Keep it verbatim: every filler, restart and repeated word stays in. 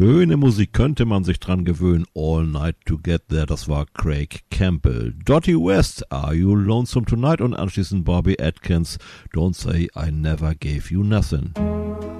schöne Musik, könnte man sich dran gewöhnen. All Night to Get There, das war Craig Campbell. Dottie West, Are You Lonesome Tonight? Und anschließend Bobby Atkins, Don't Say I Never Gave You Nothing.